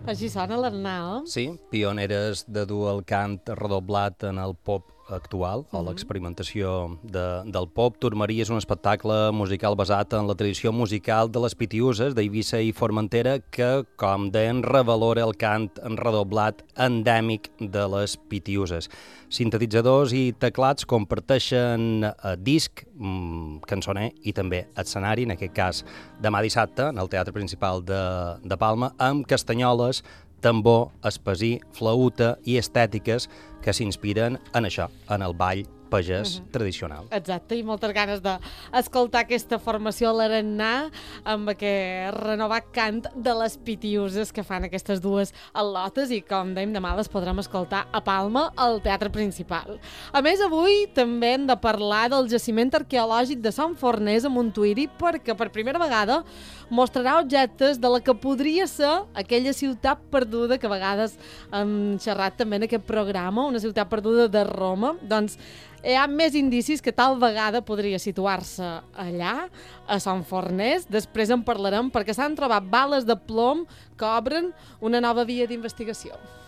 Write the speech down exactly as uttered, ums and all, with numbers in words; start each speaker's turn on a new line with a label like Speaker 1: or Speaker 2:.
Speaker 1: Així sona l'Arnau.
Speaker 2: Sí, pioneres de dur el cant redoblat en el pop actual, o l'experimentació de, del pop. Turmaria és un espectacle musical basat en la tradició musical de les Pitiüses, d'Eivissa i Formentera, que, com deien, revalora el cant en redoblat endèmic de les Pitiüses. Sintetitzadors i teclats comparteixen disc, mmm, cançoner i també escenari, en aquest cas demà dissabte, en el Teatre Principal de, de Palma, amb castanyoles, tambor, espasí, flauta i estètiques que s'inspiren en això, en el ball pagès uh-huh. tradicional.
Speaker 1: Exacte, i moltes ganes d'escoltar aquesta formació a l'Arannà amb aquest renovat cant de les Pitiüses que fan aquestes dues al·lotes i, com dèiem, demà les podrem escoltar a Palma, al Teatre Principal. A més, avui també hem de parlar del jaciment arqueològic de Sant Forners a Montuïri, perquè per primera vegada mostrarà objectes de la que podria ser aquella ciutat perduda que a vegades hem xerrat també en aquest programa, una ciutat perduda de Roma. Doncs hi ha més indicis que tal vegada podria situar-se allà, a Sant Forners. Després en parlarem perquè s'han trobat bales de plom que obren una nova via d'investigació.